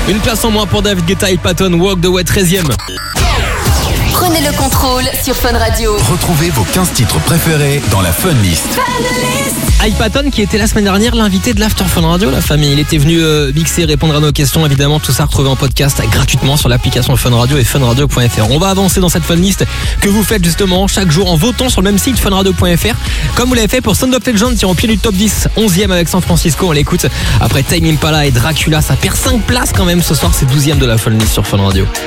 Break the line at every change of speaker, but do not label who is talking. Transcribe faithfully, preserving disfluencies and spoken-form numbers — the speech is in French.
Une place en moins pour David Guetta et Patton, Walk the Way, treizième.
Prenez le contrôle sur Fun Radio.
Retrouvez vos quinze titres préférés dans la Fun List.
Ike Patton qui était la semaine dernière l'invité de l'After Fun Radio, la famille. Il était venu euh, mixer, répondre à nos questions. Évidemment, tout ça retrouvé en podcast gratuitement sur l'application Fun Radio et fun radio point f r. On va avancer dans cette Fun List que vous faites justement chaque jour en votant sur le même site fun radio point f r. Comme vous l'avez fait pour Sound of Legend, qui est en pied du top dix, onzième avec San Francisco. On l'écoute après Tame Impala et Dracula. Ça perd cinq places quand même ce soir. C'est douzième de la Fun List sur Fun Radio.